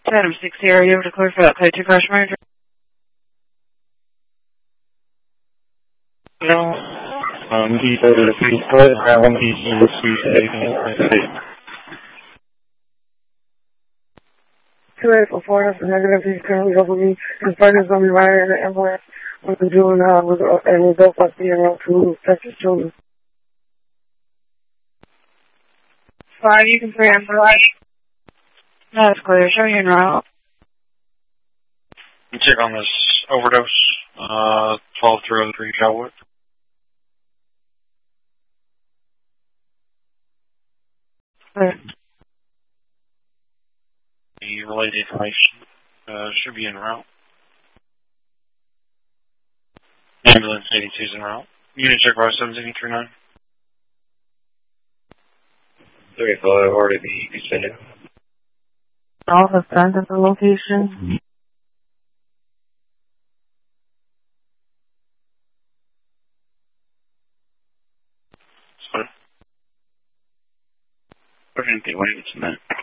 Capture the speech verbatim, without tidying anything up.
Adam six Sierra, you able to clear for that code two crash manager? No. Um, he go to the free split, I want these to receive anything. two eight four four, that's a negative. He's currently helping me. His partner's going to be riding in the ambulance with the juvenile with, and we're both like being around to Texas children. Five, you can free for light. That's clear. Show you in route. Check on this overdose. Uh, twelve three oh three Cowboy. Clear. The related information uh, should be en route. Ambulance eighty-two is en route. Unit check by seven zero three nine. three five, already be extended. All have found at the location. Sorry. Urgent, wait a minute.